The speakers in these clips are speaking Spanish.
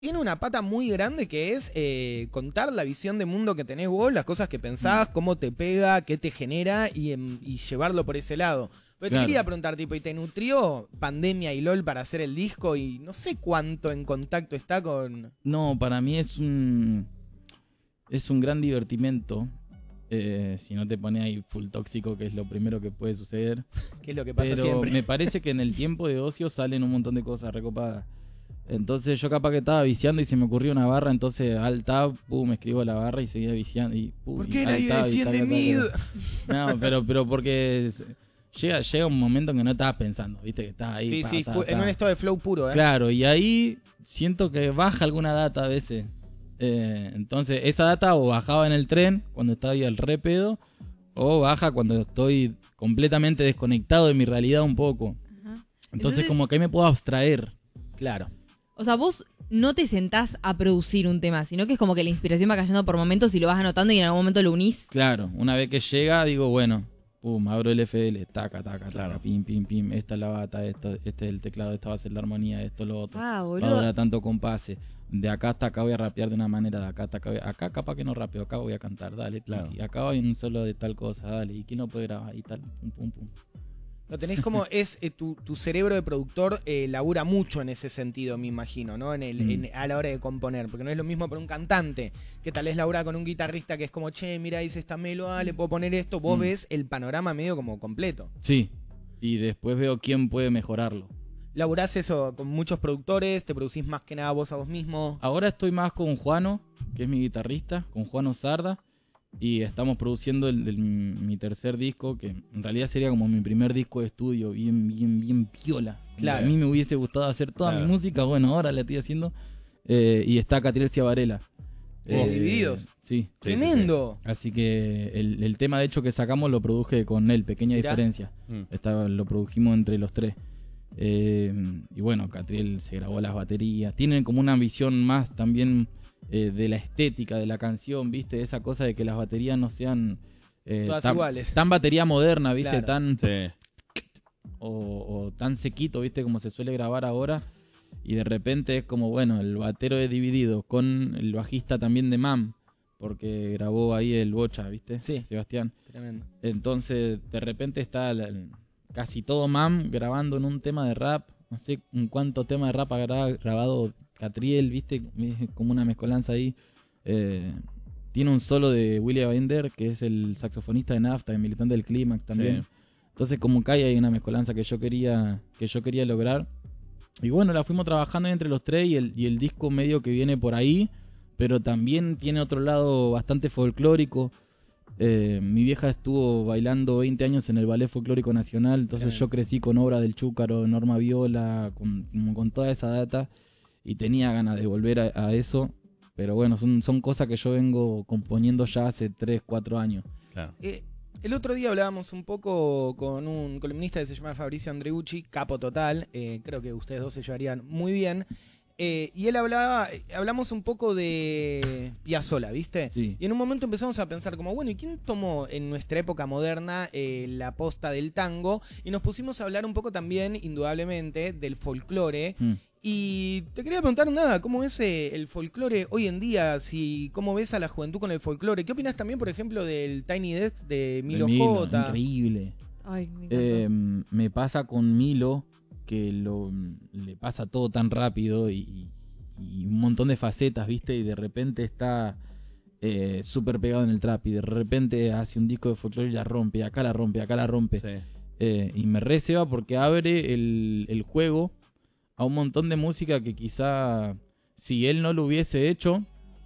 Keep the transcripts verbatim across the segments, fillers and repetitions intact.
tiene una pata muy grande que es eh, contar la visión de mundo que tenés vos, las cosas que pensás, mm. cómo te pega, qué te genera y, y llevarlo por ese lado. Pero claro. te quería preguntar, tipo, ¿y te nutrió Pandemia y LOL para hacer el disco? Y no sé cuánto en contacto está con... No, para mí es un... Es un gran divertimento. Eh, si no te pones ahí full tóxico, que es lo primero que puede suceder. Que es lo que pasa Pero siempre. me parece que en el tiempo de ocio salen un montón de cosas recopadas. Entonces yo capaz que estaba viciando y se me ocurrió una barra, entonces alt tab, pum, me escribo la barra y seguía viciando. Y, pum, ¿Por qué y nadie tab, defiende mid? No, pero, pero porque es, llega, llega un momento en que no estabas pensando, viste, que estás ahí. Sí, pa, sí, ta, fue ta. en un estado de flow puro, ¿eh? Claro, y ahí siento que baja alguna data a veces. Eh, entonces esa data o bajaba en el tren cuando estaba ahí al re pedo, o baja cuando estoy completamente desconectado de mi realidad un poco. Ajá. Entonces, Entonces como que ahí me puedo abstraer. Claro. O sea, vos no te sentás a producir un tema, sino que es como que la inspiración va cayendo por momentos y lo vas anotando y en algún momento lo unís. Claro, una vez que llega, digo, bueno, pum, abro el F L, taca, taca, taca, pim, pim, pim, esta es la bata, esto, este es el teclado, esta va a ser la armonía, esto, lo otro. Ah, Va a boludo. durar tanto compase. De acá hasta acá voy a rapear de una manera, de acá hasta acá, voy a- acá capaz que no rapeo, acá voy a cantar, dale, Claro. tiki. Acá hay un solo de tal cosa, dale, y quién no puede grabar y tal, pum, pum, pum. Lo tenés como es eh, tu, tu cerebro de productor eh, labura mucho en ese sentido, me imagino, ¿no? En el, Mm. en- a la hora de componer, porque no es lo mismo para un cantante que tal vez labura con un guitarrista que es como, che, mira, hice esta melo, ah, le puedo poner esto. Vos Mm. ves el panorama medio como completo. Sí, y después veo quién puede mejorarlo. Laburás eso con muchos productores, te producís más que nada vos a vos mismo. Ahora estoy más con Juano, que es mi guitarrista, con Juano Sarda, y estamos produciendo el, el- mi tercer disco, que en realidad sería como mi primer disco de estudio, bien, bien, bien piola. Claro. A mí me hubiese gustado hacer toda Claro. mi música, bueno, ahora la estoy haciendo, eh, y está Catriel Ciavarela. Oh, Divididos. Sí. Tremendo. Así que el, el tema de hecho que sacamos lo produje con él, pequeña Mirá. diferencia. Mm. Estaba, lo produjimos entre los tres. Eh, y bueno, Catriel se grabó las baterías. Tienen como una visión más también eh, de la estética de la canción, ¿viste? Esa cosa de que las baterías no sean eh, Todas tan, iguales. tan batería moderna, ¿viste? Claro. Tan Sí. o, o tan sequito, ¿viste? Como se suele grabar ahora. Y de repente es como, bueno, el batero de Dividido con el bajista también de Mam, porque grabó ahí el Bocha, ¿viste? Sí. Sebastián. Tremendo. Entonces, de repente está la- casi todo Mam grabando en un tema de rap. No sé en cuánto tema de rap ha gra- grabado Catriel, ¿viste? Es como una mezcolanza ahí. Eh, tiene un solo de William Bender, que es el saxofonista de Nafta, el militante del Clímax también. Sí. Entonces, como que hay ahí una mezcolanza que yo quería, que yo quería lograr. Y bueno, la fuimos trabajando ahí entre los tres y el, y el disco medio que viene por ahí, pero también tiene otro lado bastante folclórico. Eh, mi vieja estuvo bailando veinte años en el Ballet Folclórico Nacional, entonces Tremendo. yo crecí con Obra del Chúcaro, Norma Viola, con, como con toda esa data y tenía ganas de volver a, a eso. Pero bueno, son, son cosas que yo vengo componiendo ya hace tres, cuatro años. Claro. Eh, el otro día hablábamos un poco con un columnista que se llama Fabricio Andreucci, capo total. Eh, creo que ustedes dos se llevarían muy bien. Eh, y él hablaba, eh, hablamos un poco de Piazzolla, ¿viste? Sí. Y en un momento empezamos a pensar como, bueno, ¿y quién tomó en nuestra época moderna eh, la posta del tango? Y nos pusimos a hablar un poco también, indudablemente, del folclore. Mm. Y te quería preguntar nada, ¿cómo es eh, el folclore hoy en día? Si, ¿Cómo ves a la juventud con el folclore? ¿Qué opinas también, por ejemplo, del Tiny Desk de Milo, De Milo, J? increíble. Ay, me encantó. Eh, me pasa con Milo que lo, le pasa todo tan rápido y, y un montón de facetas, ¿viste? Y de repente está eh, súper pegado en el trap y de repente hace un disco de folclore y la rompe, y acá la rompe, acá la rompe. Sí. Eh, y me receba porque abre el, el juego a un montón de música que quizá si él no lo hubiese hecho,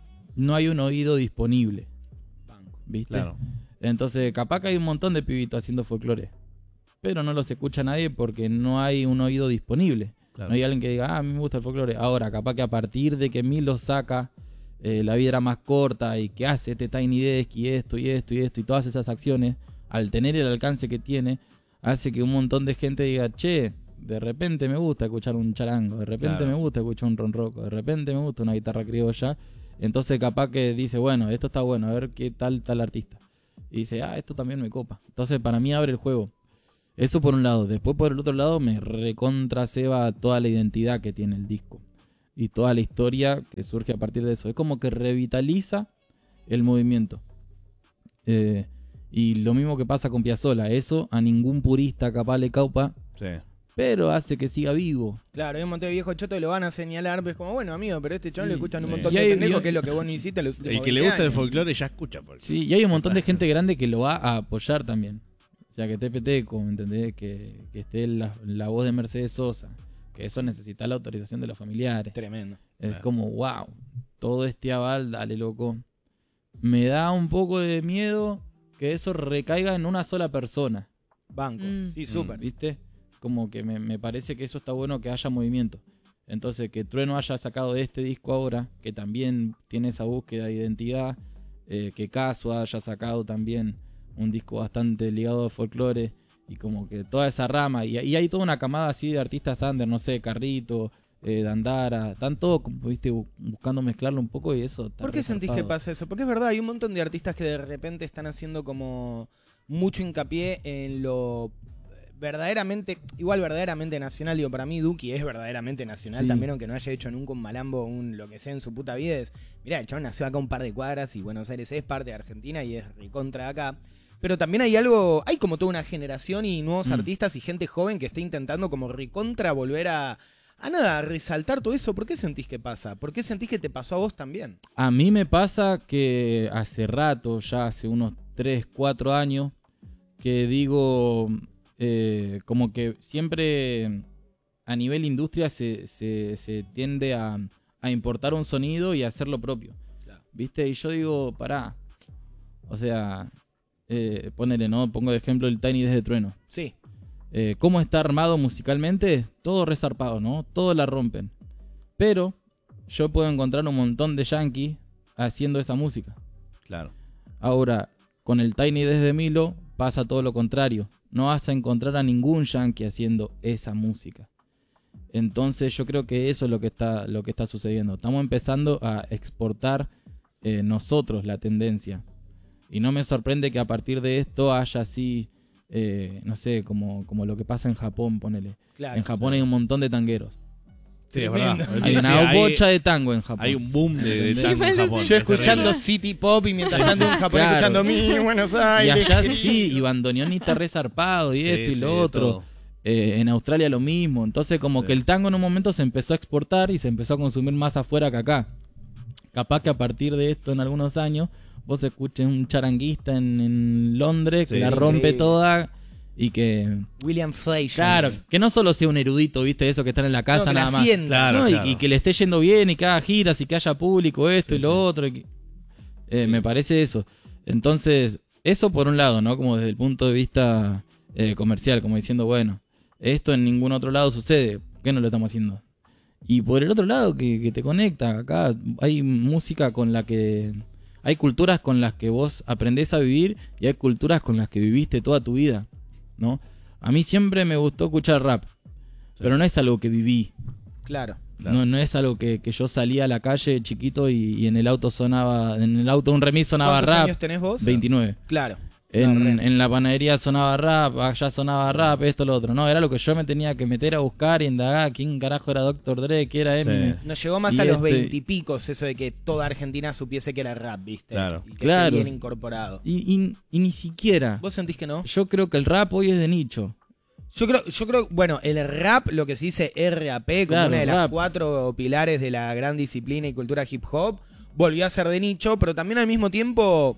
no hay un oído disponible, ¿viste? Claro. Entonces, capaz que hay un montón de pibitos haciendo folclore, pero no los escucha nadie porque no hay un oído disponible. Claro. No hay alguien que diga, ah, a mí me gusta el folclore. Ahora, capaz que a partir de que Milo saca eh, La vida era más corta y que hace este Tiny Desk y esto y esto y esto y todas esas acciones, al tener el alcance que tiene, hace que un montón de gente diga, che, de repente me gusta escuchar un charango, de repente Claro. me gusta escuchar un ronroco, de repente me gusta una guitarra criolla. Entonces capaz que dice, bueno, esto está bueno, a ver qué tal tal artista. Y dice, ah, esto también me copa. Entonces para mí abre el juego. Eso por un lado. Después por el otro lado me recontra ceba toda la identidad que tiene el disco. y toda la historia que surge a partir de eso. Es como que revitaliza el movimiento. Eh, y lo mismo que pasa con Piazzolla, eso a ningún purista capaz le caupa, Sí. pero hace que siga vivo. Claro, hay un montón de viejos chotos que lo van a señalar, pues como, bueno, amigo, pero este chabón Sí. lo escuchan un Eh. montón Y de hay- pendejos, y hay- que es lo que vos no hiciste los últimos El que le veinte gusta el años. folclore ya escucha folclore. Sí, y hay un montón de gente grande que lo va a apoyar también. O sea, que esté Peteco, ¿me entendés? Que, que esté la, la voz de Mercedes Sosa. Que eso necesita la autorización de los familiares. Tremendo. Es Claro. como, wow, todo este aval, dale loco. Me da un poco de miedo que eso recaiga en una sola persona, Banco. Mm. Sí, súper. ¿viste? Como que me, me parece que eso está bueno, que haya movimiento. Entonces, que Trueno haya sacado este disco ahora, que también tiene esa búsqueda de identidad, eh, que Caso haya sacado también un disco bastante ligado al folclore, y como que toda esa rama, y, y hay toda una camada así de artistas under, no sé, Carrito, eh, Dandara, están todos, como, viste, bu- buscando mezclarlo un poco, y eso está ¿Por qué sentís que resarpado. pasa eso? Porque es verdad, hay un montón de artistas que de repente están haciendo como mucho hincapié en lo verdaderamente, igual verdaderamente nacional. Digo, para mí Duki es verdaderamente nacional Sí. también, aunque no haya hecho nunca un malambo o un lo que sea en su puta vida. Es, mirá, el chabón nació acá un par de cuadras y Buenos Aires es parte de Argentina y es recontra acá. Pero también hay algo, hay como toda una generación y nuevos Mm. artistas y gente joven que está intentando como recontra volver a, a nada, a resaltar todo eso. ¿Por qué sentís que pasa? ¿Por qué sentís que te pasó a vos también? A mí me pasa que hace rato, ya hace unos tres, cuatro años, que digo, eh, como que siempre a nivel industria se, se, se tiende a, a importar un sonido y a hacer lo propio. Claro. ¿Viste? Y yo digo, pará. O sea, eh, ponele, ¿no? Pongo de ejemplo el Tiny desde Trueno. Sí. Eh, ¿Cómo está armado musicalmente? Todo resarpado, ¿no? Todo la rompen. Pero yo puedo encontrar un montón de yankees haciendo esa música. Claro. Ahora, con el Tiny desde Milo pasa todo lo contrario. No vas a encontrar a ningún yankee haciendo esa música. Entonces yo creo que eso es lo que está, lo que está sucediendo. Estamos empezando a exportar eh, nosotros la tendencia. Y no me sorprende que a partir de esto haya así, eh, no sé, como, como lo que pasa en Japón, ponele. Claro. En Japón hay un montón de tangueros. Sí, es verdad. Tremendo. Hay Sí, una hay- bocha de tango en Japón. Hay un boom de, de Sí, tango en parece Japón. ser- Yo Es escuchando terrible. City Pop y mientras tanto en Japón Claro. escuchando mi Buenos Y Aires. allá querido. sí, y bandoneón está resarpado y Sí, esto y sí, lo de otro. todo. Eh, en Australia lo mismo. Entonces como Sí. que el tango en un momento se empezó a exportar y se empezó a consumir más afuera que acá. Capaz que a partir de esto en algunos años vos escuches un charanguista en, en Londres que Sí, la sí. rompe Increíble. toda y que... William Fleisch. Claro, que no solo sea un erudito, viste, eso que están en la casa No, que la nada más. sienta. Claro, No, y- claro. Y, que le esté yendo bien y que haga giras y que haya público, esto Sí, y lo sí. otro. y que- eh, Me parece eso. Entonces, eso por un lado, ¿no? Como desde el punto de vista eh, comercial, como diciendo, bueno, esto en ningún otro lado sucede, ¿por qué no lo estamos haciendo? Y por el otro lado, que, que te conecta, acá hay música con la que... Hay culturas con las que vos aprendés a vivir y hay culturas con las que viviste toda tu vida, ¿no? A mí siempre me gustó escuchar rap, pero no es algo que viví. Claro. Claro. No, no es algo que, que yo salía a la calle chiquito y, y en el auto sonaba, en el auto un remis sonaba ¿Cuántos rap. años tenés vos? veintinueve. Claro. En, No, re. en la panadería sonaba rap, allá sonaba rap, esto, lo otro. No, era lo que yo me tenía que meter a buscar y indagar quién carajo era doctor Dre, qué era Eminem. Nos llegó más Y a los este- veintipicos eso de que toda Argentina supiese que era rap, ¿viste? Claro. Y que Claro. esté bien incorporado. Y, y- y ni siquiera. ¿Vos sentís que no? Yo creo que el rap hoy es de nicho. Yo creo, yo creo, bueno, el rap, lo que se dice R A P, como Claro, una de las rap. cuatro pilares de la gran disciplina y cultura hip hop, volvió a ser de nicho, pero también al mismo tiempo,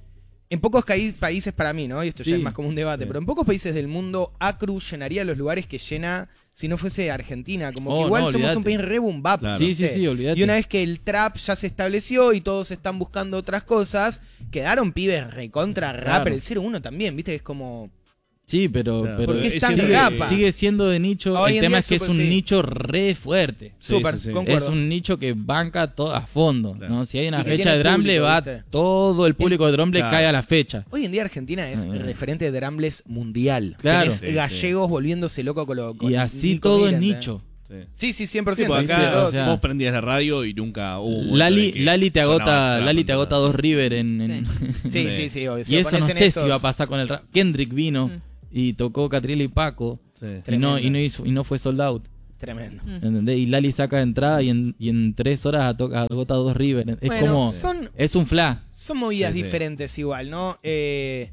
en pocos caí- países para mí, ¿no? Y esto ya Sí. es más como un debate, Sí. pero en pocos países del mundo, Acru llenaría los lugares que llena si no fuese Argentina. Como que Oh, igual no, somos un olvidate. país re boom bap, Claro. Sí, ¿viste? sí, sí, olvídate. Y una vez que el trap ya se estableció y todos están buscando otras cosas, quedaron pibes recontra rapper. Claro. El cero uno también, ¿viste? Es como... Sí, pero, Claro. pero Porque es tan sigue, rapa. sigue siendo de nicho. Hoy El en tema día es que es súper, un sí. nicho re fuerte. Sí, Súper, sí, sí. concuerdo. Es un nicho que banca todo a fondo, Claro. ¿no? Si hay Y una que fecha tiene de Dramble, público, va ¿viste? todo el público de Dramble Claro. cae a la fecha. Hoy en día Argentina es Eh. referente de Drambles mundial. Claro. Tenés Sí, sí. gallegos volviéndose loco con lo con Y así Nico todo es Miranda. nicho. Sí. Sí, sí, cien por Sí, ciento. porque sí, acá de todo. o sea, vos prendías la radio y nunca hubo un momento Lali, en que Lali te sonaba agota, rap Lali en te agota todas. dos River en, en- Sí, Sí. sí, sí. obvio. Si y lo eso pones no en sé esos- si va a pasar con el rap. Kendrick vino Mm. y tocó Catriel y Paco Sí. y no, Tremendo. y no hizo, y no fue sold out. Tremendo. Mm. ¿Entendés? Y Lali saca de entrada y en, y en tres horas toca, agota dos River. Es Bueno, como. son, Es un flash. son movidas Sí, sí. diferentes igual, ¿no? Eh,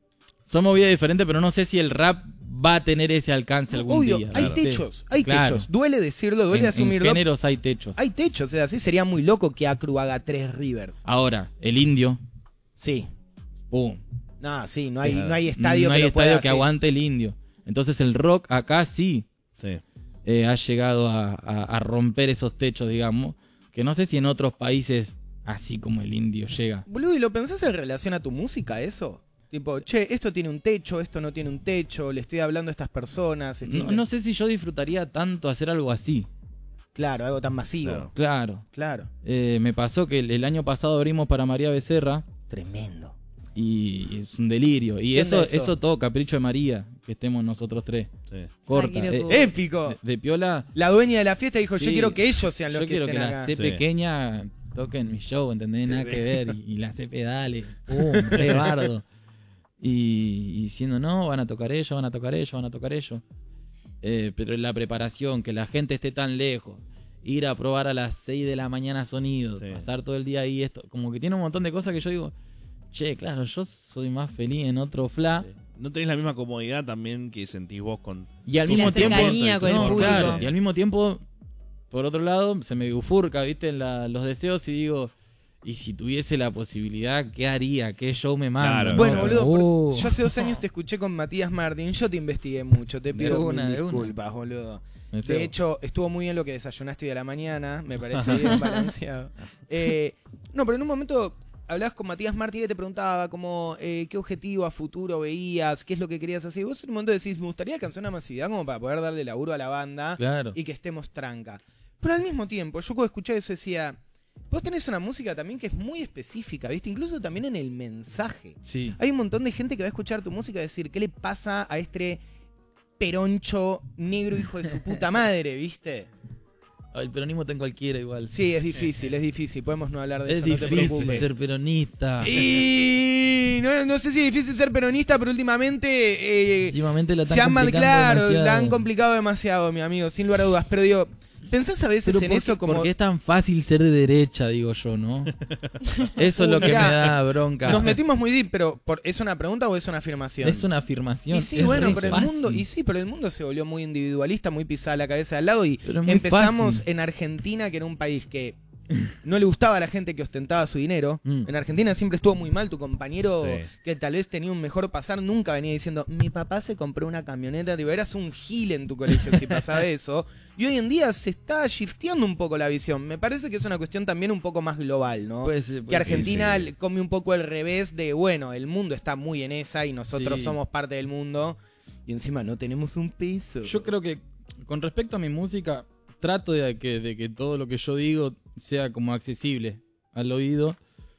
Son movidas diferentes, pero no sé si el rap va a tener ese alcance algún obvio, día. hay ¿viste? techos, hay Claro. techos. Duele decirlo, duele En, en asumirlo. géneros hay techos. Hay techos, o sea, sí sería muy loco que Acru haga tres Rivers. Ahora, el indio. Sí. Pum. No, sí, no hay, Claro. no hay estadio no que hay lo pueda estadio que hacer. aguante el indio. Entonces el rock acá sí Sí. eh, ha llegado a, a- a romper esos techos, digamos. Que no sé si en otros países así como el indio llega. Boludo, ¿y lo pensás en relación a tu música eso? Tipo, che, esto tiene un techo, esto no tiene un techo, le estoy hablando a estas personas. estoy- No, no sé si yo disfrutaría tanto hacer algo así. Claro, algo tan masivo. Claro. Claro. Claro. Eh, me pasó que el, el año pasado abrimos para María Becerra Tremendo. y es un delirio. Y ¿Qué eso, onda eso? eso todo capricho de María, que estemos nosotros tres. Sí. Corta. qué Eh, locura. ¡Épico! de, de piola, La dueña de la fiesta dijo, yo Sí. quiero que ellos sean los yo que quiero estén que acá. la C Sí. pequeña toque en mi show, ¿entendés? Nada que ver. Y, y la C pedale, pum, re bardo. Y, y diciendo, no, van a tocar ellos, van a tocar ellos, van a tocar ellos. Eh, pero la preparación, que la gente esté tan lejos, ir a probar a las seis de la mañana sonido, Sí. pasar todo el día ahí, esto, como que tiene un montón de cosas que yo digo, che, claro, yo soy más feliz en otro fla. Sí. No tenés la misma comodidad también que sentís vos con... Y al Y mismo la tiempo. cercanía con el No, público. claro, y al mismo tiempo, por otro lado, se me bifurca, viste, en la- los deseos y digo, y si tuviese la posibilidad, ¿qué haría? ¿Qué show me manda? Claro. ¿no? Bueno, boludo, por- Uh. yo hace dos años te escuché con Matías Martín, yo te investigué mucho, te De pido una, mil de una. disculpas, boludo. Me cebo. De hecho, estuvo muy bien lo que desayunaste hoy a la mañana, me parece bien balanceado. Eh, no, pero en un momento hablabas con Matías Martín y te preguntaba como eh, qué objetivo a futuro veías, qué es lo que querías hacer. Y vos en un momento decís, me gustaría alcanzar una masividad como para poder darle laburo a la banda Claro. y que estemos tranca. Pero al mismo tiempo, yo cuando escuché eso decía, vos tenés una música también que es muy específica, ¿viste? Incluso también en el mensaje. Sí. Hay un montón de gente que va a escuchar tu música y decir, ¿qué le pasa a este peroncho negro hijo de su puta madre, viste? El peronismo está en cualquiera igual. Sí, es difícil, es difícil. Podemos no hablar de es eso, no te difícil preocupes. ser peronista. Y no, no sé si es difícil ser peronista, pero últimamente eh, Últimamente la están se han mal- complicando claro, demasiado. la han complicado demasiado, mi amigo, sin lugar a dudas. Pero digo, ¿pensás a veces Pero en ¿por eso qué- como Porque es tan fácil ser de derecha, digo yo, ¿no? Eso es lo que Mirá, me da bronca. nos metimos muy deep, pero por- ¿es una pregunta o es una afirmación? Es una afirmación. Y sí, es bueno, re pero el fácil. mundo, y sí, pero el mundo se volvió muy individualista, muy pisada la cabeza de al lado y Pero es muy empezamos fácil. en Argentina, que era un país que no le gustaba a la gente que ostentaba su dinero. Mm. En Argentina siempre estuvo muy mal. Tu compañero Sí. que tal vez tenía un mejor pasar nunca venía diciendo, mi papá se compró una camioneta. Tipo, eras un gil en tu colegio si pasaba eso. Y hoy en día se está shifteando un poco la visión. Me parece que es una cuestión también un poco más global, ¿no? Puede ser, que puede ser. Argentina sí. le come un poco el revés de, bueno, el mundo está muy en esa y nosotros Sí. somos parte del mundo. Y encima no tenemos un peso. Yo creo que con respecto a mi música, trato de que, de que todo lo que yo digo sea como accesible al oído.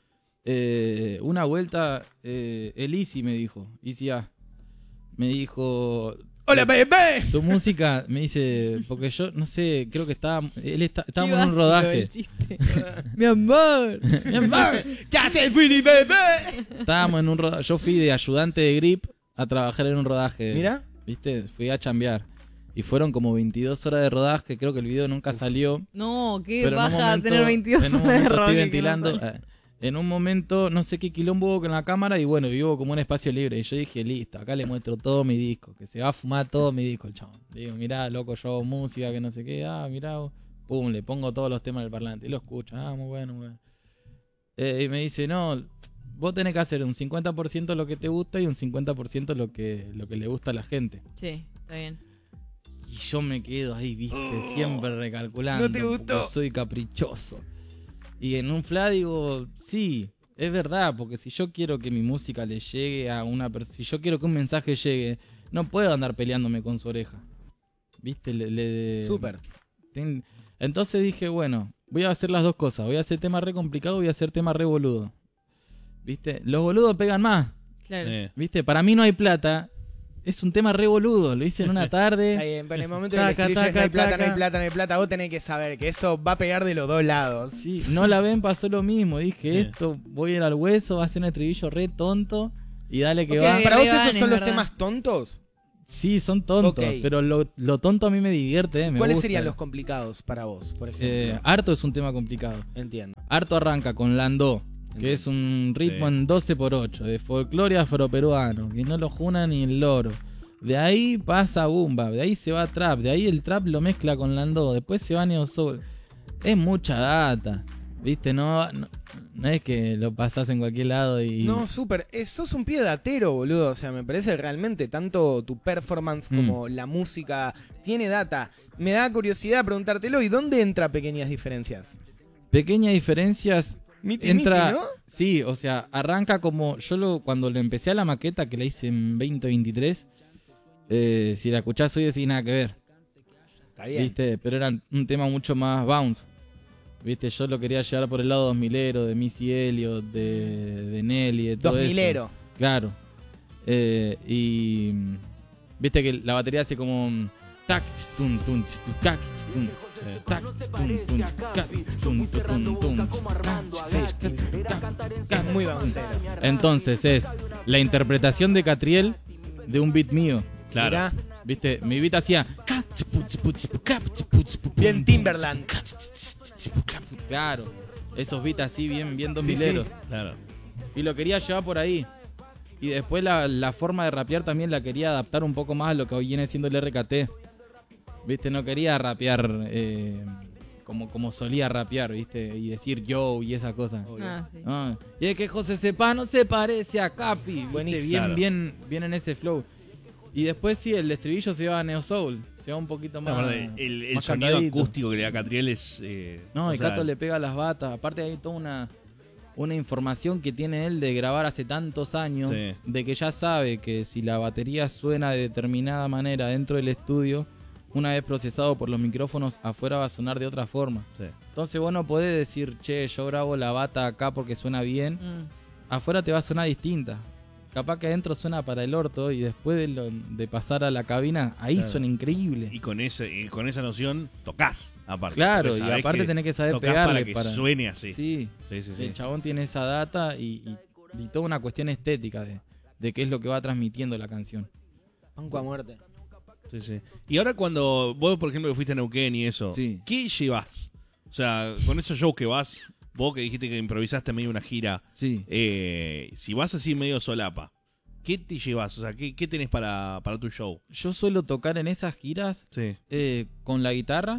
Eh, una vuelta, eh, el Easy me dijo, Easy A, me dijo... ¡Hola, bebé! Tu música, me dice, porque yo, no sé, creo que estaba, él está, Qué estábamos en un básico rodaje. el chiste. Mi amor. Mi amor. ¿Qué haces, Willy, bebé? Estábamos en un rodaje, yo fui de ayudante de grip a trabajar en un rodaje. Mira. ¿Viste? Fui a chambear. Y fueron como veintidós horas de rodaje, creo que el video nunca salió. No, qué Pero en un baja momento- tener veintidós en un horas de momento rock. estoy que no ventilando. sale. eh, en un momento, no sé qué quilombo hubo con la cámara y bueno, vivo como un espacio libre. Y yo dije, listo, acá le muestro todo mi disco, que se va a fumar todo mi disco, el chabón. Le digo, mirá, loco, yo hago música, que no sé qué, ah, mirá, pum, le pongo todos los temas del parlante y lo escucho, ah, muy bueno, muy bueno. Eh, y me dice, no, vos tenés que hacer un cincuenta por ciento lo que te gusta y un cincuenta por ciento lo que, lo que le gusta a la gente. Sí, está bien. Y yo me quedo ahí, viste, siempre recalculando. ¿No te gustó? porque soy caprichoso. Y en un fla digo, sí, es verdad, porque si yo quiero que mi música le llegue a una persona, si yo quiero que un mensaje llegue, no puedo andar peleándome con su oreja. ¿Viste? Le, le- Súper. ten- Entonces dije, bueno, voy a hacer las dos cosas. Voy a hacer tema re complicado, voy a hacer tema re boludo. ¿Viste? Los boludos pegan más. Claro. Eh, ¿Viste? Para mí no hay plata. Es un tema re boludo. Lo hice en una tarde. Ahí, en el momento del Taca, estribillo es, no hay taca, plata, no hay taca. plata, no hay plata. Vos tenés que saber que eso va a pegar de los dos lados. Sí, no la ven, pasó lo mismo. Dije, Sí. esto, voy a ir al hueso, va a ser un estribillo re tonto y dale que Ok, va. ¿para vos Re van, esos es son los verdad. temas tontos? Sí, son tontos, Ok. pero lo, lo tonto a mí me divierte, eh, me ¿Cuáles gusta. serían los complicados para vos, por ejemplo? Eh, Harto es un tema complicado. Entiendo. Harto arranca con Landó, que Entiendo. es un ritmo Sí. en doce por ocho, de folclore afroperuano, que no lo juna ni el loro. De ahí pasa Bumba, de ahí se va Trap, de ahí el Trap lo mezcla con Landó, después se va Neo Soul. Es mucha data, ¿viste? No, no, no es que lo pasás en cualquier lado y... No, súper. Eh, sos un pie datero, boludo. O sea, me parece realmente tanto tu performance Mm. como la música tiene data. Me da curiosidad preguntártelo. ¿Y dónde entra Pequeñas Diferencias? Pequeñas diferencias. Miti, Entra, miti, ¿no? sí, o sea, arranca como yo lo, cuando le empecé a la maqueta que la hice en veinte veintitrés, eh, si la escuchás hoy decís nada que ver, Está bien. ¿viste? Pero era un tema mucho más bounce, ¿viste? Yo lo quería llevar por el lado dos milero, de Missy Elliott, de, de Nelly, de todo Dos eso. milero. Claro. Eh, y viste que la batería hace como un tac, tun, tun, tun, tac, tun, tac, tun, tun, tac, tun, tun, tun, Es muy bouncero. Entonces es la interpretación de Catriel de un beat mío. Claro. Mirá, ¿Viste? Mi beat hacía. bien Timberland. Claro. Esos beats así bien, bien dos Sí, mileros. sí. Claro. Y lo quería llevar por ahí. Y después la, la forma de rapear también la quería adaptar un poco más a lo que hoy viene siendo el R K T. ¿Viste? No quería rapear eh, como, como solía rapear, ¿viste? Y decir yo y esa cosa. Ah, sí. Ah, y es que José Cepano se parece a Capi. ¿viste? Buenísimo. Bien, Claro. bien, bien en ese flow. Y después sí, el estribillo se va a Neo Soul. Se va un poquito más. No, el el, el más sonido cantadito. acústico que le da Catriel es. Eh, No, o y sea, Cato le pega las batas. Aparte hay toda una, una información que tiene él de grabar hace tantos años. Sí. De que ya sabe que si la batería suena de determinada manera dentro del estudio, una vez procesado por los micrófonos, afuera va a sonar de otra forma. Sí. Entonces vos no podés decir, che, yo grabo la bata acá porque suena bien. Mm. Afuera te va a sonar distinta. Capaz que adentro suena para el orto y después de, lo- de pasar a la cabina, ahí Claro. suena increíble. Y con, ese, y con esa noción tocas, aparte. Claro, Porque y sabés aparte que tenés que saber tocás pegarle para que para- suene así. Sí, Sí, sí, sí. el chabón tiene esa data y, y- y toda una cuestión estética de, de qué es lo que va transmitiendo la canción. Banco a muerte. Sí, sí. Y ahora cuando vos, por ejemplo, que fuiste a Neuquén y eso, Sí. ¿qué llevas? O sea, con esos shows que vas, vos que dijiste que improvisaste medio una gira, Sí. eh, si vas así medio solapa, ¿qué te llevas? O sea, ¿qué, qué tenés para, para tu show? Yo suelo tocar en esas giras Sí, eh, con la guitarra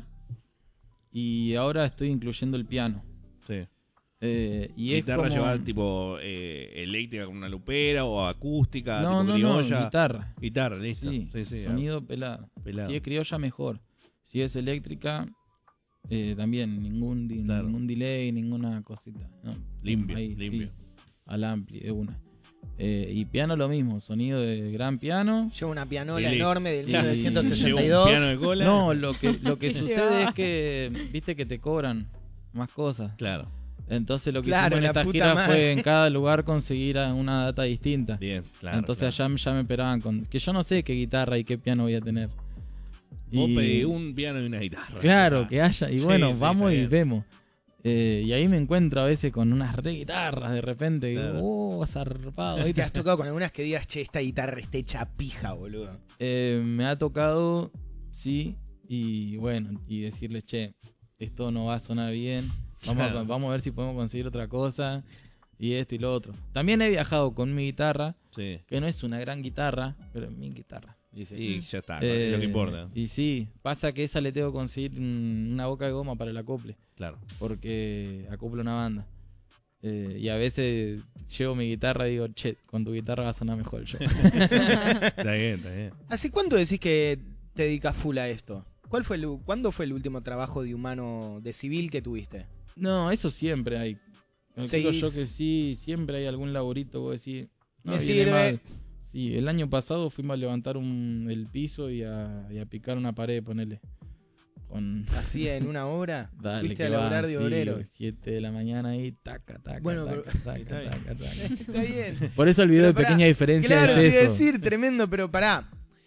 y ahora estoy incluyendo el piano. sí. Eh, y es ¿Guitarra como... llevas tipo eh, eléctrica con una lupera o acústica, No, tipo no, no, criolla? guitarra. Guitarra, listo. Sí, Sí, sí. sonido pelado. pelado. Si es criolla, mejor. Si es eléctrica, eh, también ningún, di- Claro. ningún delay, ninguna cosita. No, Limpio, ahí, limpio. sí, al ampli, de una. Eh, y piano lo mismo, sonido de gran piano. Lleva una pianola Y listo. enorme del Y- Llevo mil novecientos un sesenta y dos. piano de cola. No, lo que, lo que ¿Qué sucede lleva? es que, viste que te cobran más cosas. Claro. Entonces lo que Claro, hicimos en la esta puta gira madre. fue en cada lugar conseguir a- una data distinta. Bien, claro. Entonces claro. allá ya me esperaban con... Que yo no sé qué guitarra y qué piano voy a tener. Vos Y- pedí un piano y una guitarra. Claro, que haya. Y Sí, bueno, sí, vamos está y bien. vemos. Eh, y ahí me encuentro a veces con unas re guitarras de repente. Y Claro. digo, oh, zarpado. ¿Te ¿viste? has tocado con algunas que digas, che, esta guitarra está hecha pija, boludo? Eh, me ha tocado, sí. Y bueno, y decirles, che, esto no va a sonar bien. Vamos, a, Claro. vamos a ver si podemos conseguir otra cosa. Y esto y lo otro. También he viajado con mi guitarra, Sí. que no es una gran guitarra, pero es mi guitarra. Y ya está, Eh, es lo que importa. Y sí, pasa que esa le tengo que conseguir mm, una boca de goma para el acople. Claro. Porque acoplo una banda. Eh, y a veces llevo mi guitarra y digo, che, con tu guitarra va a sonar mejor el show. Está bien, está bien. ¿Hace cuánto decís que te dedicas full a esto? ¿Cuál fue el, ¿Cuándo fue el último trabajo de humano, de civil que tuviste? No, eso siempre hay. Calculo Seguís- yo que sí, siempre hay algún laburito, vos decís. No, Me viene sirve. mal. Sí, el año pasado fuimos a levantar un, el piso y a, y a picar una pared, ponele. Con, ¿Así en una hora? dale, ¿Fuiste que a laburar va, de sí, obrero? siete de la mañana ahí, taca, taca, Bueno, taca, pero- taca, Está bien. taca, taca. Está bien. Por eso el video Pero de pará, pequeña diferencia Claro, es te iba a eso. decir, tremendo, pero pará.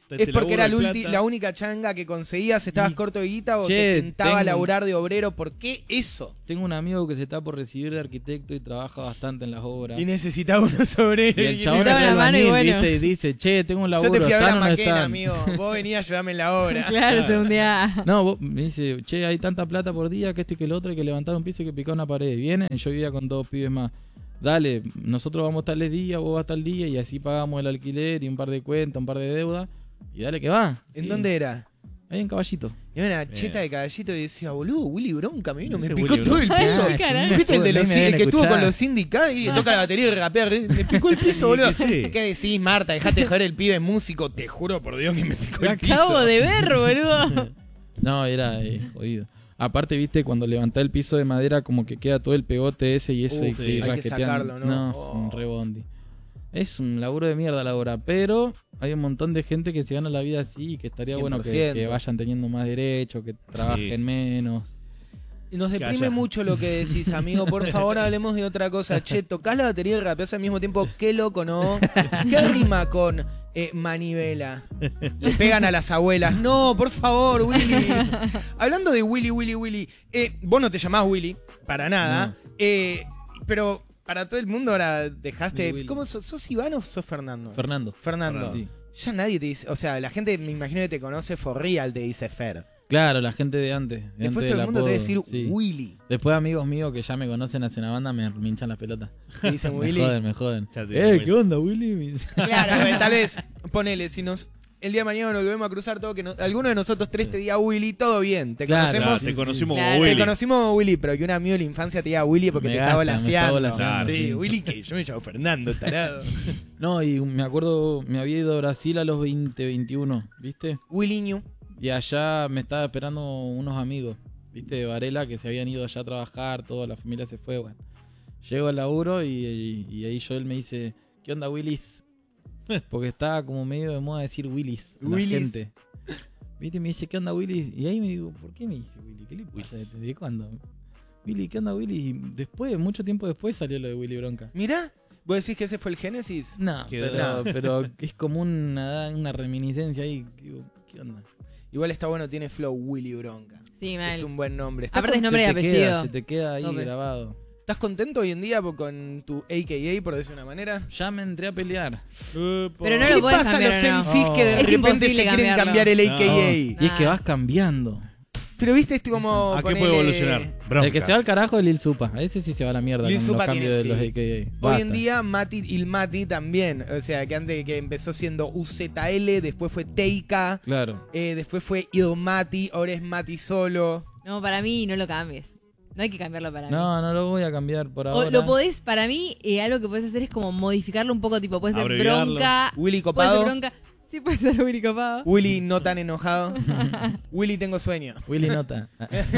Este ¿Es porque laburo era de la, ulti- plata. la única changa que conseguías, estabas Y- corto de guita o Che, te tentaba tengo- laburar de obrero? ¿Por qué eso? Tengo un amigo que se está por recibir de arquitecto y trabaja bastante en las obras. Y necesitaba unos obreros. Y el y- chabón Daba es la mano y albañil, bueno. ¿viste? Y dice, che, tengo un Yo laburo. te fui a ver a ¿están o no Maquena, están? amigo. Vos venías a ayudarme en la obra. Claro, se hundía. No, vos- me dice, che, hay tanta plata por día que esto y que el otro, hay que levantar un piso y que picar una pared. Vienen, yo vivía con dos pibes más. Dale, nosotros vamos tales días, vos vas tal día y así pagamos el alquiler y un par de cuentas, un par de deudas. Y dale que va. ¿En Sí. dónde era? Ahí en Caballito. Y una Bien. cheta de caballito y decía, boludo, Willy Bronca, me vino, me Ese picó Willy todo el Bronca. piso. Ay, caray. ¿Viste el, de los, Ahí me deben el que estuvo con escuchar. los sindicatos y toca la batería y rapea? Me picó el piso, boludo. Sí, sí. ¿Qué decís, Marta? Dejate de joder el pibe músico. Te juro por Dios que me picó Lo el piso. acabo de ver, boludo. No, era eh, jodido. Aparte, viste, cuando levantás el piso de madera, como que queda todo el pegote ese y eso. Uf, y sí. que hay que rasquetean. sacarlo, ¿no? es Oh. un rebondi. Es un laburo de mierda la obra, pero hay un montón de gente que se gana la vida así y que estaría bueno que, cien por ciento. que vayan teniendo más derechos, que trabajen Sí. menos. Nos Que deprime haya- mucho lo que decís, amigo. Por favor, hablemos de otra cosa. Che, tocás la batería y rapeás al mismo tiempo. Qué loco, ¿no? ¿Qué rima con eh, manivela? Le pegan a las abuelas. No, por favor, Willy. Hablando de Willy, Willy, Willy. Eh, vos no te llamás Willy, para nada. Eh, pero para todo el mundo ahora dejaste... Willy, Willy. ¿Cómo sos? ¿Sos Iván o sos Fernando? Fernando. Fernando. Sí. Ya nadie te dice... O sea, la gente, me imagino que te conoce for real, te dice Fer. Claro, la gente de antes. De Después antes todo el del mundo te va a apodo, decir sí. Willy. Después amigos míos que ya me conocen hacia una banda me, me hinchan las pelotas. Te dicen Me Willy. joden, me joden. Ya te Eh, digo, Willy. ¿qué onda, Willy? Me dice. Claro, eh, tal vez, ponele, si nos el día de mañana nos volvemos a cruzar todo, que no- alguno de nosotros tres te diga Willy, todo bien. Te Claro, conocemos, Claro, sí, te sí. conocimos Claro. como te Willy. conocimos como Willy, pero que un amigo de la infancia te diga Willy porque Me te gasta, estaba me estaba laseando. volaseando, Sí, sí. Willy, que yo me llamo Fernando, tarado. No, y me acuerdo, me había ido a Brasil a los veinte, veintiuno, ¿viste? Willy Ñu. Y allá me estaba esperando unos amigos, ¿viste? De Varela, que se habían ido allá a trabajar, toda la familia se fue, bueno. Llego al laburo y, y, y ahí Joel me dice, ¿qué onda, Willis? Porque estaba como medio de moda decir Willis a la Willis. gente. ¿Viste? Y me dice, ¿qué onda, Willis? Y ahí me digo, ¿por qué me dice Willy? ¿Qué le pasa? ¿De cuándo? Willy, ¿qué onda, Willy? Y después, mucho tiempo después salió lo de Willy Bronca. Mirá, vos decís que ese fue el génesis. No, Quedó. pero, pero es como una, una reminiscencia ahí. Digo, ¿qué onda? Igual está bueno, tiene flow Willy Bronca. Sí, mal. Es un buen nombre. ¿Estás, Aparte es con- nombre y Se te apellido. queda, se te queda ahí Tope. grabado. ¿Estás contento hoy en día con tu A K A, por decir una manera? Ya me entré a pelear. Epa. Pero no ¿Qué lo podés pasa a cambiar, los ¿o no? M Cs que de Es repente imposible se quieren cambiarlo. cambiar el A K A? No. Y es que vas cambiando. Pero viste, es como. ¿A qué ponele- puede evolucionar? Bronca. El que se va al carajo es Lil Supa. A ese sí se va a la mierda Lil con Supa los cambios tiene- de sí. los A K A. Hoy Basta. en día, Mati Ilmati también. O sea, que antes que empezó siendo U Z L, después fue Teika, Claro. eh, después fue Ilmati, ahora es Mati solo. No, para mí no lo cambies. No hay que cambiarlo para mí. No, no lo voy a cambiar por O ahora. lo podés, para mí, eh, algo que podés hacer es como modificarlo un poco, tipo, puede ser Abreviarlo. bronca. Willy Puede Copado. ser bronca. Sí, puede ser Willy Copado. Willy no tan enojado. Willy tengo sueño. Willy nota.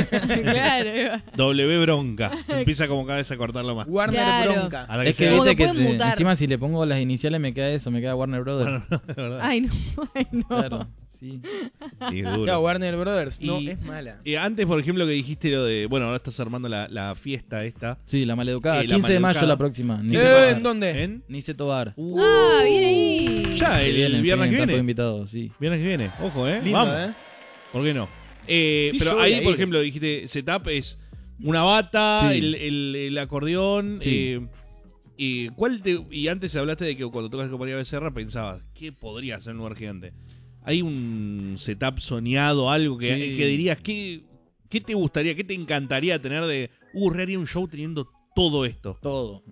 Claro. W Bronca. Empieza como cada vez a cortarlo más. Warner Claro. Bronca. A la que Es que sea. Como viste que que pueden te- mutar. encima si le pongo las iniciales me queda eso, me queda Warner Brothers. De verdad. Ay, no. Ay, no. Claro, sí. Y es duro. Claro, Warner Brothers. No, Y- es mala. Eh, antes, por ejemplo, que dijiste lo de. Bueno, ahora estás armando la, la fiesta esta. Sí, la maleducada. Eh, la quince de mayo maleducada. la próxima. Ni Eh, se ¿en dónde? ¿En? Nice Tobar. Uh, Ah, bien ahí. Ya, el, vienen, viernes sí, que están todos viene. invitados, sí. Viernes que viene. Ojo, ¿eh? Lindo, Vamos. ¿eh? ¿Por qué no? Eh, Sí, yo pero voy ahí, a por ir. ejemplo, dijiste, setup es una bata, Sí. el, el- el acordeón. Sí. eh, y, ¿cuál te- y antes hablaste de que cuando tocas la compañía Becerra pensabas, ¿qué podría ser un lugar gigante? ¿Hay un setup soñado, algo que, Sí. que dirías, ¿qué, qué te gustaría, qué te encantaría tener de, uh, re haría un show teniendo todo esto? Todo.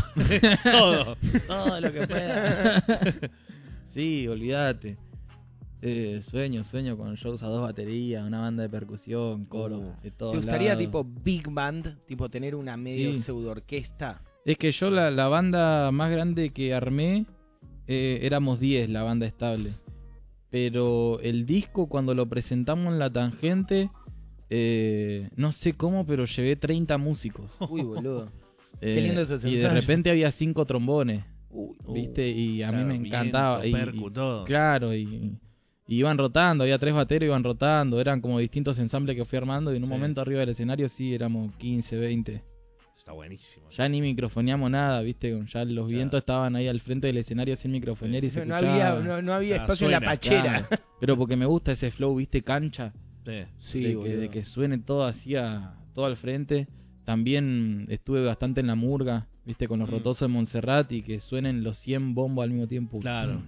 Todo. Todo lo que pueda. Sí, olvídate. Eh, sueño, sueño con shows a dos baterías, una banda de percusión, coro, Uh. de todo. ¿Te gustaría tipo Big Band? Tipo tener una medio Sí. pseudo orquesta. Es que yo la, la banda más grande que armé, eh, éramos diez, la banda estable. Pero el disco cuando lo presentamos en La Tangente, eh, no sé cómo, pero llevé treinta músicos. Uy, boludo. Eh, Qué lindo esos y de ensayos. repente había cinco trombones, Uy, ¿viste? Y a Claro, mí me encantaba. viento, y- percu, y- todo. Claro, y, y iban rotando, había tres bateros, iban rotando, eran como distintos ensambles que fui armando y en un Sí. momento arriba del escenario sí éramos quince, veinte. Está buenísimo. Ya ni microfoneamos nada, ¿viste? Ya los Claro. vientos estaban ahí al frente del escenario sin microfonear y se No, no escuchaba. había, no, no había Ah, espacio en suena, la pachera. Claro, pero porque me gusta ese flow, ¿viste? Cancha. Sí. Sí, de, que, boludo. de que suene todo así, a, todo al frente. También estuve bastante en la murga, ¿viste? Con los Mm. rotosos de Montserrat y que suenen los cien bombos al mismo tiempo. Claro.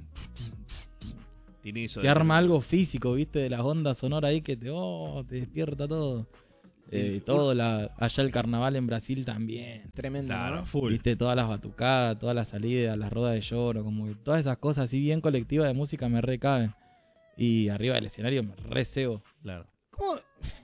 Tiene eso Se de- arma algo físico, ¿viste? De las ondas sonoras ahí que te, oh, te despierta todo. Eh, y todo, la, allá el carnaval en Brasil también. Tremendo, Claro, ¿no? full. Viste, todas las batucadas, todas las salidas, las rodas de lloro, como que todas esas cosas así bien colectivas de música me recaben. Y arriba del escenario me recebo. Claro. ¿Cómo?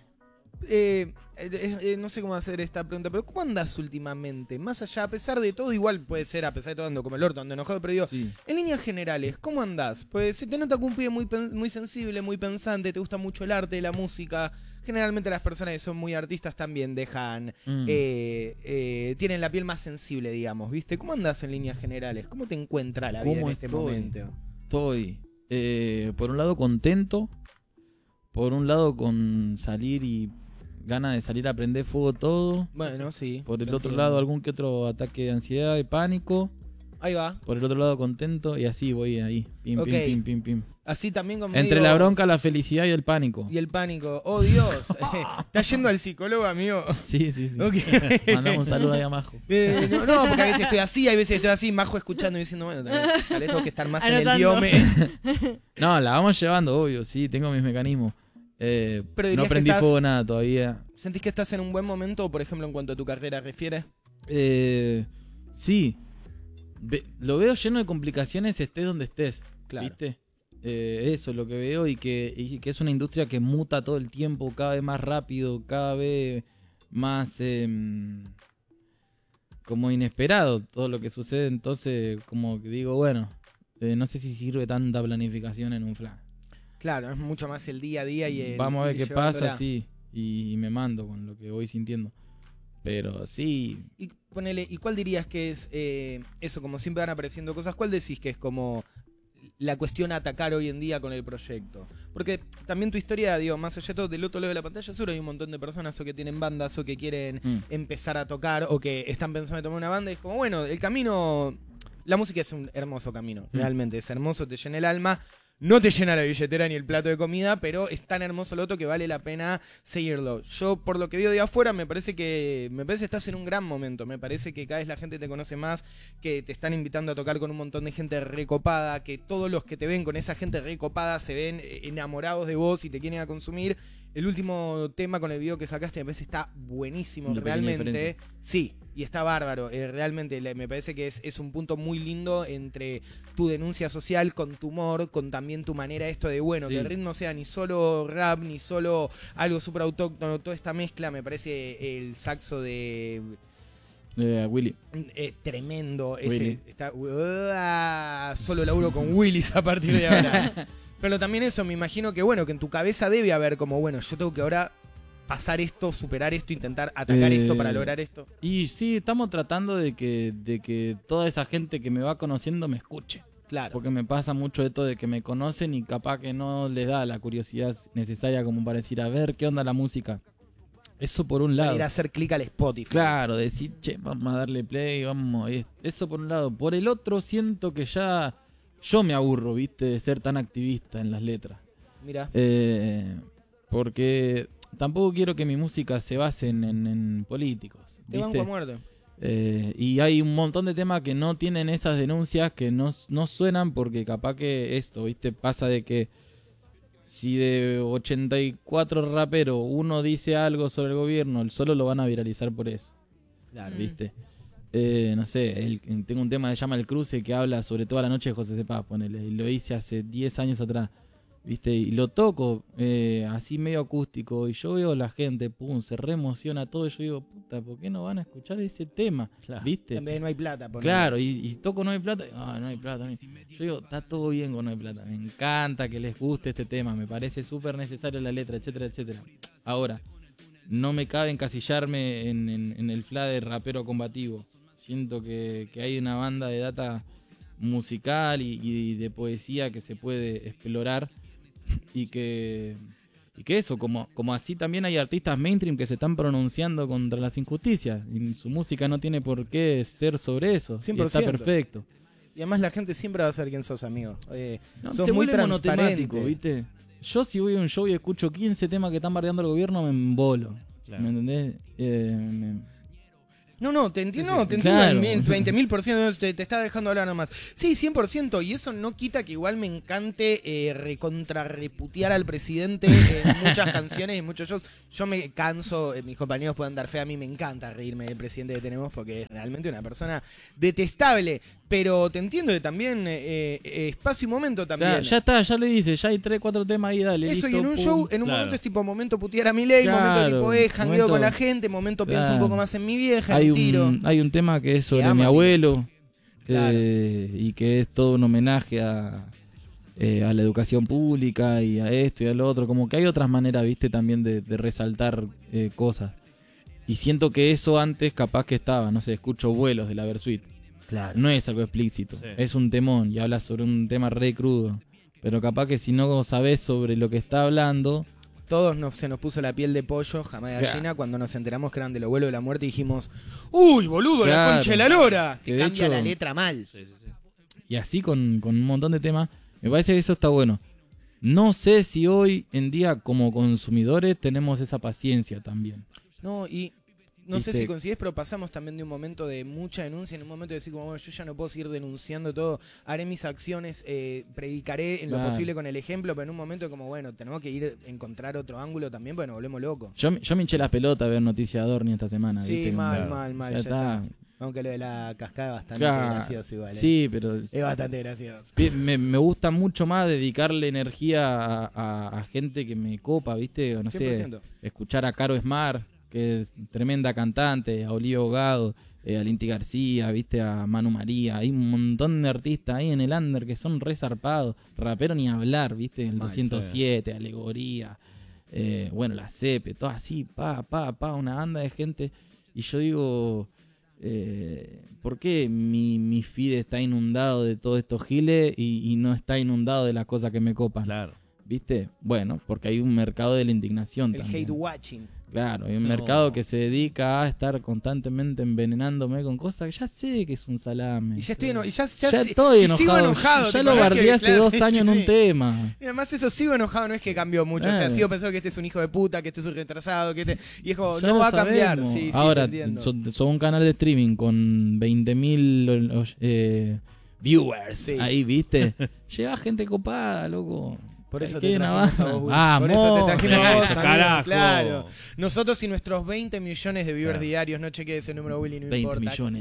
Eh, eh, eh, no sé cómo hacer esta pregunta, pero ¿cómo andas últimamente? Más allá, a pesar de todo, igual puede ser, a pesar de todo, ando como el orto, ando enojado, pero digo, Sí. en líneas generales, ¿cómo andás? Pues se te nota como un pibe muy, pen- muy sensible, muy pensante, te gusta mucho el arte, la música. Generalmente las personas que son muy artistas también dejan, Mm. eh, eh, tienen la piel más sensible, digamos, ¿viste? ¿Cómo andás en líneas generales? ¿Cómo te encuentra la vida en ¿Cómo este estoy? momento? Estoy, eh, por un lado, contento. Por un lado, con salir y ganas de salir a prender fuego todo. Bueno, sí. Por el lo otro entiendo. lado, algún que otro ataque de ansiedad, de pánico. Ahí va. Por el otro lado, contento. Y así voy ahí. Pim, Ok. pim, pim, pim, pim. Así también con Entre medio- la bronca, la felicidad y el pánico. y el pánico. Oh, Dios. ¿Estás yendo al psicólogo, amigo? Sí, sí, sí. Ok. Mandamos un saludo ahí a Majo. Eh, no, no, porque a veces estoy así, hay veces estoy así, Majo escuchando y diciendo, bueno, tal vez, tal vez tengo que estar más en el Anotando. diome. No, la vamos llevando, obvio. Sí, tengo mis mecanismos. Eh, Pero no dirías que prendí estás- fuego nada todavía. ¿Sentís que estás en un buen momento, por ejemplo, en cuanto a tu carrera refiere? Eh, sí. Ve- lo veo lleno de complicaciones, estés donde estés. Claro. ¿Viste? Eh, eso es lo que veo y que, y que es una industria que muta todo el tiempo, cada vez más rápido, cada vez más em, como inesperado todo lo que sucede. Entonces, como que digo, bueno, eh, no sé si sirve tanta planificación en un flash. Claro, es mucho más el día a día y el Vamos a ver ir qué pasa, llevándola. sí. Y, y me mando con lo que voy sintiendo. Pero sí, Y ponele, ¿y cuál dirías que es eh, eso? Como siempre van apareciendo cosas, ¿cuál decís que es como la cuestión a atacar hoy en día con el proyecto? Porque también tu historia, digo, más allá de todo, del otro lado de la pantalla, seguro hay un montón de personas o que tienen bandas o que quieren mm, empezar a tocar o que están pensando en tomar una banda y es como, bueno, el camino, la música es un hermoso camino, Mm. realmente es hermoso, te llena el alma. No te llena la billetera ni el plato de comida, pero es tan hermoso el otro que vale la pena seguirlo. Yo, por lo que veo de afuera, me parece que me parece que estás en un gran momento. Me parece que cada vez la gente te conoce más, que te están invitando a tocar con un montón de gente recopada, que todos los que te ven con esa gente recopada se ven eh, enamorados de vos y te quieren a consumir. El último tema con el video que sacaste me parece está buenísimo, Una pequeña realmente. diferencia. Sí, y está bárbaro. Eh, realmente le- me parece que es, es un punto muy lindo entre tu denuncia social con tu humor, con también tu manera esto de, bueno, Sí. que el ritmo sea ni solo rap, ni solo algo súper autóctono, toda esta mezcla, me parece el saxo de... eh, Willy. eh, tremendo. Ese, Willy. está, Uah, solo laburo con Willis a partir de ahora. Pero también eso, me imagino que bueno, que en tu cabeza debe haber como, bueno, yo tengo que ahora pasar esto, superar esto, intentar atacar Eh, esto para lograr esto. Y sí, estamos tratando de que, de que toda esa gente que me va conociendo me escuche. Claro. Porque me pasa mucho esto de que me conocen y capaz que no les da la curiosidad necesaria como para decir, a ver, ¿qué onda la música? Eso por un Para lado. ir a hacer clic al Spotify. Claro, decir, che, vamos a darle play, vamos. y Eso por un lado. Por el otro, siento que ya yo me aburro, viste, de ser tan activista en las letras. Mira. Eh, porque tampoco quiero que mi música se base en, en- en políticos. Te ¿viste? banco a muerte. Eh, y hay un montón de temas que no tienen esas denuncias, que no, no suenan porque capaz que esto, ¿viste? Pasa de que si de ochenta y cuatro raperos uno dice algo sobre el gobierno, el solo lo van a viralizar por eso, Claro. Mm. ¿viste? Eh, no sé, el- tengo un tema que se llama El Cruce que habla sobre toda la noche de José Cepaz, ponele, y lo hice hace diez años atrás. ¿Viste? Y lo toco eh, así medio acústico y yo veo la gente, pum, se re emociona todo y yo digo, puta, ¿por qué no van a escuchar ese tema? ¿Viste? En vez de no hay plata. ponele. Claro, y, y toco No hay plata, ah, no hay plata. Yo digo, está todo bien con No hay plata, me encanta que les guste este tema, me parece súper necesario la letra, etcétera, etcétera. Ahora, no me cabe encasillarme en, en, en el fla de rapero combativo. Siento que, que hay una banda de data musical y, y de poesía que se puede explorar y que y que eso, como, como así también hay artistas mainstream que se están pronunciando contra las injusticias. Y su música no tiene por qué ser sobre eso. cien por Y está ciento. perfecto. Y además la gente siempre va a saber quién sos, amigo. Eh, No, sos se muy vuelve monotemático, transparente. ¿viste? Yo si voy a un show y escucho quince temas que están bardeando al gobierno, me embolo. Claro. ¿Me entendés? Eh, me- No, no, te entiendo, Sí, sí. te entiendo Claro. al veinte mil por ciento, te, te está dejando hablar nomás. Sí, cien por ciento, y eso no quita que igual me encante eh, recontrarreputear al presidente en muchas canciones y muchos shows. Yo me canso, eh, mis compañeros pueden dar fe, a mí me encanta reírme del presidente que tenemos porque es realmente una persona detestable, pero te entiendo que también eh, eh, espacio y momento también. ya, ya está, ya lo hice, ya hay tres, cuatro temas ahí, dale. Eso, listo, y en un pum. show, en un Claro. momento es tipo momento putear a mi ley, Claro, momento tipo, eh, jangueo momento- con la gente, momento pienso un Claro. poco más en mi vieja, Hay en un tiro. un, hay un tema que es sobre ama, mi amigo. abuelo Claro. eh, y que es todo un homenaje a, eh, a la educación pública y a esto y a lo otro. Como que hay otras maneras, viste, también de, de resaltar eh, cosas. Y siento que eso antes capaz que estaba, no sé, escucho Vuelos de la Versuit. Claro. No es algo explícito, Sí. es un temón y habla sobre un tema re crudo. Pero capaz que si no sabés sobre lo que está hablando, Todos nos, se nos puso la piel de pollo, jamás de Claro. gallina, cuando nos enteramos que eran de los vuelos de la muerte y dijimos, ¡uy, boludo, la Claro. concha de la lora! Que Te de cambia hecho- la letra mal. Sí, sí, sí. y así con, con un montón de temas, me parece que eso está bueno. No sé si hoy en día como consumidores tenemos esa paciencia también. No, y no sé Viste. si coincidís, pero pasamos también de un momento de mucha denuncia, en un momento de decir, como, bueno, yo ya no puedo seguir denunciando todo, haré mis acciones, eh, predicaré en lo Claro. posible con el ejemplo, pero en un momento como, bueno, tenemos que ir a encontrar otro ángulo también, porque nos volvemos locos. Yo, yo me hinché las pelotas a ver Noticias de Adorni esta semana. Sí, ¿viste? mal, Como- mal, mal, ya ya está. está. Aunque lo de la cascada es bastante Claro. gracioso igual. eh. Sí, pero Es bastante gracioso. pi- me, me gusta mucho más dedicarle energía a, a- a gente que me copa, ¿viste? O no cien por sé, ciento. escuchar a Caro Esmar, que es tremenda cantante, a Olivia Hogado, eh, a Linti García, ¿viste? A Manu María. Hay un montón de artistas ahí en el under que son re zarpados. Rapero ni hablar, ¿viste? El Mal, doscientos siete, Alegoría, eh, bueno, la Cepe, todo así, pa, pa, pa, una banda de gente. Y yo digo, eh, ¿por qué mi, mi feed está inundado de todos estos giles y, y no está inundado de las cosas que me copan? Claro. ¿Viste? Bueno, porque hay un mercado de la indignación El también. hate watching. Claro, hay un No. mercado que se dedica a estar constantemente envenenándome con cosas que ya sé que es un salame. Y ya estoy eno- y ya, ya, Ya si- estoy y enojado. sigo enojado. Ya tipo, lo no es que- bardeé hace claro, dos sí, años en sí. un tema. Y además eso, sigo enojado, no es que cambió mucho. O sea, Claro. sigo pensando que este es un hijo de puta, que este es un retrasado, que este... Y es como, Ya no lo va a cambiar. sabemos. Sí, sí, Ahora, te entiendo. son, son un canal de streaming con veinte mil eh, viewers. Sí. Ahí, ¿viste? Lleva gente copada, loco. Por eso ¿Qué te trajimos a navaja? vos, Will. Vamos. Por eso te trajimos a vos, Eso, amigo, carajo. claro. Nosotros y nuestros veinte millones de viewers Claro. diarios, no chequees ese número, Willy, no veinte importa. millones.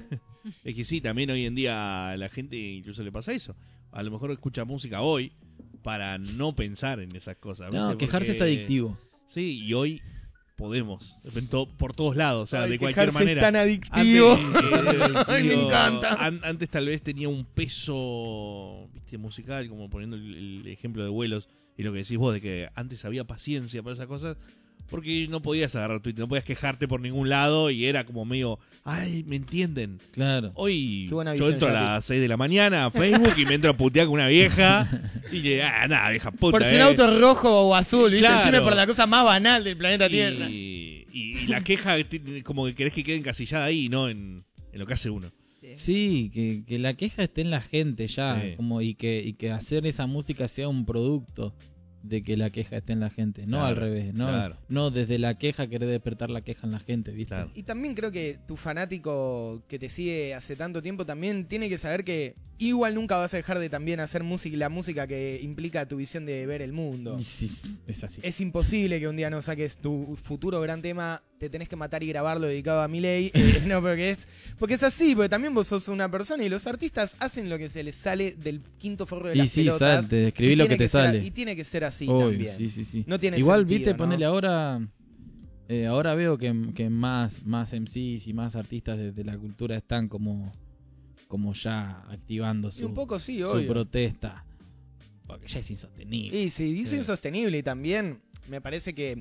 Es que sí, también hoy en día a la gente incluso le pasa eso. A lo mejor escucha música hoy para no pensar en esas cosas. No, ¿viste? quejarse es Porque- adictivo. Sí, y hoy podemos, en to- por todos lados, o sea, Ay, de cualquier quejarse manera. es tan adictivo. Antes, Ay, me encanta. an- antes tal vez tenía un peso, viste, musical, como poniendo el, el ejemplo de vuelos y lo que decís vos de que antes había paciencia para esas cosas, porque no podías agarrar Twitter, no podías quejarte por ningún lado y era como medio, ay, ¿me entienden? Claro. Hoy Qué buena yo visión, entro a Yapi. las seis de la mañana a Facebook y me entro a putear con una vieja y le ah, nada, vieja puta. Por si un eh". auto es rojo o azul, ¿viste? Claro. Decime por la cosa más banal del planeta Tierra. Y, y- y la queja t- como que querés que quede encasillada ahí, ¿no? En, en lo que hace uno. Sí. Sí, que, que la queja esté en la gente ya, Sí. como y que, y que hacer esa música sea un producto de que la queja esté en la gente, no Claro, al revés, no, claro. no desde la queja querer despertar la queja en la gente, ¿viste? Claro. Y también creo que tu fanático que te sigue hace tanto tiempo también tiene que saber que igual nunca vas a dejar de también hacer música, la música que implica tu visión de ver el mundo. Y sí, es así. Es imposible que un día no saques tu futuro gran tema, te tenés que matar y grabarlo dedicado a Milei. Eh, no, porque es, porque es así, porque también vos sos una persona y los artistas hacen lo que se les sale del quinto forro de Y las sí, pelotas. sal- te y escribí lo tiene que te ser- sale. y tiene que ser así Obvio, también. sí, sí, sí. No tiene Igual, sentido, viste, ¿no? ponele ahora. eh, ahora veo que, que más, más M Cs y más artistas de, de la cultura están como, como ya activando Y su, un poco sí, su obvio. protesta. Porque ya es insostenible. Y sí, dice Sí. insostenible y también me parece que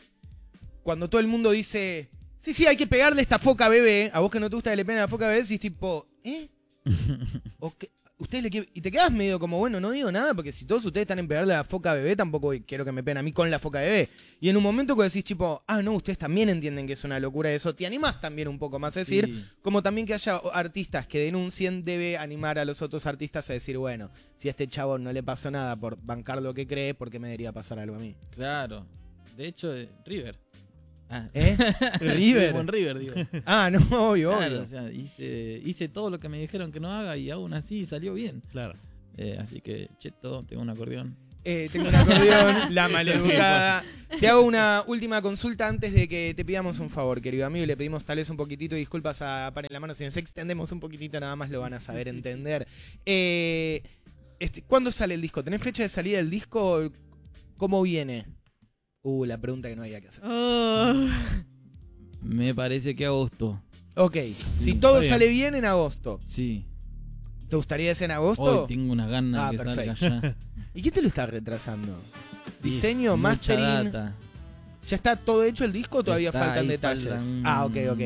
cuando todo el mundo dice, sí, sí, hay que pegarle esta foca bebé, a vos que no te gusta que le peguen a la foca bebé, decís tipo, ¿eh? ¿O qué? ustedes le quieren- y te quedas medio como, bueno, no digo nada, porque si todos ustedes están en pegarle a la foca bebé, tampoco quiero que me peguen a mí con la foca bebé. Y en un momento que decís, tipo, ah, no, ustedes también entienden que es una locura eso, te animás también un poco más a decir, Sí. como también que haya artistas que denuncien, debe animar a los otros artistas a decir, bueno, si a este chavo no le pasó nada por bancar lo que cree, ¿por qué me debería pasar algo a mí? Claro. De hecho, eh, River. Ah. ¿Eh? River. Con River, digo. Ah, no, obvio, Claro, obvio. o sea, hice, hice todo lo que me dijeron que no haga y aún así salió bien. Claro. Eh, así que, cheto, tengo un acordeón. Eh, tengo un acordeón, la maleducada. Te hago una última consulta antes de que te pidamos un favor, querido amigo, y le pedimos tal vez un poquitito de disculpas a Pan en la Mano. Si nos extendemos un poquitito nada más lo van a saber entender. Eh, este, ¿Cuándo sale el disco? ¿Tenés fecha de salida del disco? ¿Cómo viene? Uh, la pregunta que no había que hacer. Oh. Me parece que agosto. Ok, si Sí, todo está bien. sale bien en agosto, Sí. ¿te gustaría ese en agosto? Hoy tengo una gana Ah, que perfecto. salga ya. ¿Y qué te lo está retrasando? ¿Diseño, Es mucha mastering? data. ¿Ya está todo hecho el disco o todavía Está faltan ahí, detalles? faltan- Ah, ok, ok.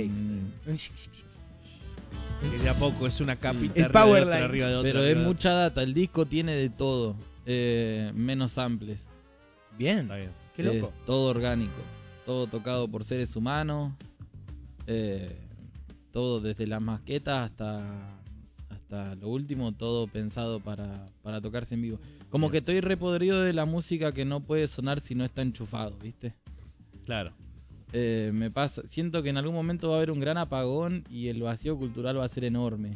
Que de a poco es una capita El arriba de power otra, line. arriba de otra, Pero es arriba de otra. mucha data. El disco tiene de todo. Eh, menos samples. Bien, Está bien. qué loco. Eh, todo orgánico. Todo tocado por seres humanos. Eh, todo desde las maquetas hasta, hasta lo último. Todo pensado para, para tocarse en vivo. Como Bien. que estoy repodrido de la música que no puede sonar si no está enchufado, ¿viste? Claro. Eh, me pasa, siento que en algún momento va a haber un gran apagón y el vacío cultural va a ser enorme.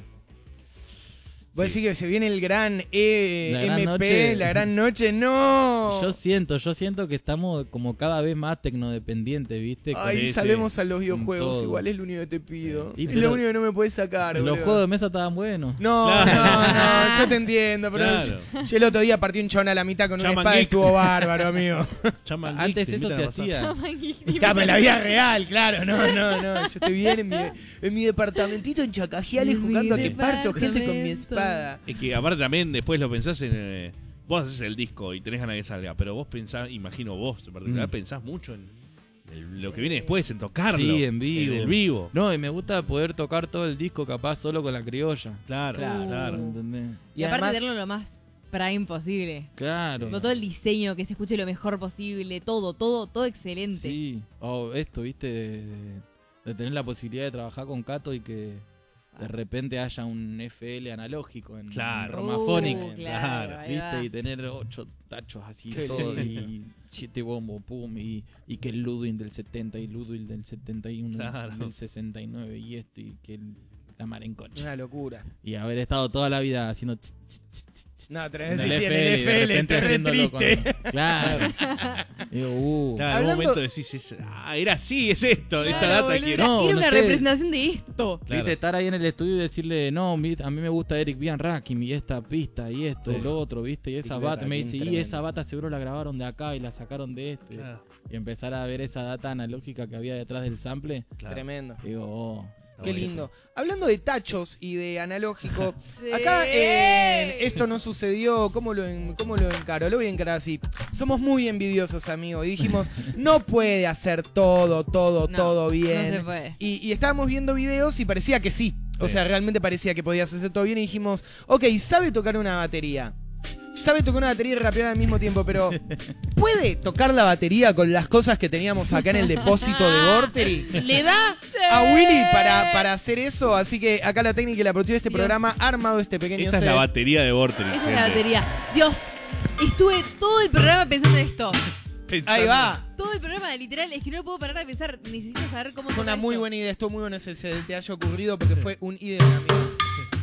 Vos decís que se viene el gran E La gran M P, noche. la gran noche, no. Yo siento, yo siento que estamos como cada vez más tecnodependientes, ¿viste? Con- Ay, Sí, salvemos sí. a los videojuegos, todo. igual es lo único que te pido. Y es pero- lo único que no me puedes sacar, Los boludo. juegos de mesa estaban buenos. No, Claro. no, no, yo te entiendo, pero Claro. yo, yo el otro día partí un chabón a la mitad con una Chaman espada y Geek. estuvo bárbaro, amigo. Chaman Antes Geek, te eso se invitan a pasar. hacía. Claro, en la vida real, claro, no, no, no. Yo estoy bien en mi, en mi departamentito en Chacajiales En mi jugando a que parto gente con mi departamento. espada. Es que aparte también después lo pensás en... eh, vos haces el disco y tenés ganas de que salga, pero vos pensás, imagino vos en particular, Mm. pensás mucho en el- lo que viene después, en tocarlo. Sí, en vivo. En el vivo. No, y me gusta poder tocar todo el disco capaz solo con la criolla. Claro, Claro. claro. ¿Entendés? Y, Y aparte además- tenerlo lo más prime posible. Claro. Con todo el diseño, que se escuche lo mejor posible, todo, todo, todo excelente. Sí. O esto, ¿viste? De, de- de tener la posibilidad de trabajar con Cato y que de repente haya un F L analógico en, Claro. en Romaphonic. Uh, claro, Claro, ahí va. ¿Viste? Y tener ocho tachos así, Qué todo, y siete bombos, pum, y, y que el Ludwig del setenta y Ludwig del setenta y uno, Claro. del sesenta y nueve y esto, y que el, la mar en coche. Una locura. Y haber estado toda la vida haciendo... tss, tss, tss, tss, tss, No, tss, tenés en que decir en el y de F L, repente está re haciéndolo con- triste. Claro. Digo, uh. Claro, en Hablando- un momento decís, es- ah, era así, es esto, esta Claro, data boludo, quiero. era, No, era no una sé. representación de esto. Claro. ¿Viste? Estar ahí en el estudio y decirle, no, mi- a mí me gusta Eric Bian Rakim y esta pista y esto y Uf. lo otro, ¿viste? Y esa Eric bata, me Rakim, dice, y tremendo. esa bata seguro la grabaron de acá y la sacaron de esto. Claro, Y empezar a ver esa data analógica que había detrás del sample. claro. Tremendo. Digo, oh. Qué Está lindo. Hablando de tachos y de analógico, Sí. acá en esto no sucedió. ¿Cómo lo, en- ¿Cómo lo encaro? Lo voy a encarar así. Somos muy envidiosos, amigo. Y dijimos, no puede hacer todo, todo, No, todo No bien. se puede. Y, y estábamos viendo videos y parecía que sí. O Sí. sea, realmente parecía que podías hacer todo bien. Y dijimos, ok, sabe tocar una batería. Sabe tocar una batería y rapear al mismo tiempo, pero ¿puede tocar la batería con las cosas que teníamos acá en el depósito de Vorterix? ¿Le da a Willy para, para hacer eso? Así que acá la técnica y la producción de este Dios. programa ha armado este pequeño Esta es set. la batería de Vortex. Esta es la batería. Dios, estuve todo el programa pensando en esto. Ahí va. Todo el programa, literal, es que no puedo parar de pensar. Necesito saber cómo Fue una tocar muy esto. buena idea. Estuvo muy bueno que se te haya ocurrido porque fue un idea, amigo.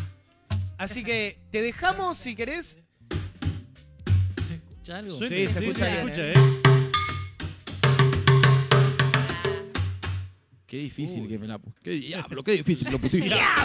Así que te dejamos si querés. ¿Escucha algo? Suena, Sí, se escucha se bien, escucha, ¿eh? ¿eh? Qué difícil Uy. que me la puse. Qué diablo, qué difícil que lo pusiste.